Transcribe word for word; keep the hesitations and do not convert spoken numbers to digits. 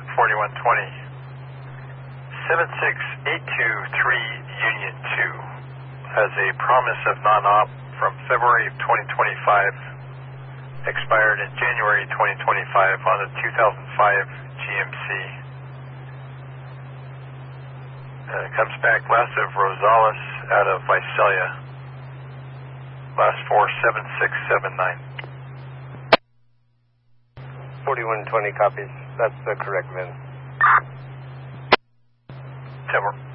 forty-one twenty. seven six eight two three Union two has a promise of non-op from February of twenty twenty-five, expired in January twenty twenty-five on a two thousand five G M C. Uh, it comes back west of Rosales out of Visalia. Last four seven six seven nine. forty-one twenty copies. That's the correct VIN. Timber.